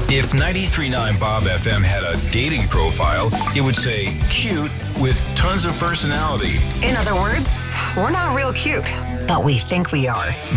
If 93.9 Bob FM had a dating profile, it would say cute with tons of personality. In other words, we're not real cute, but we think we are.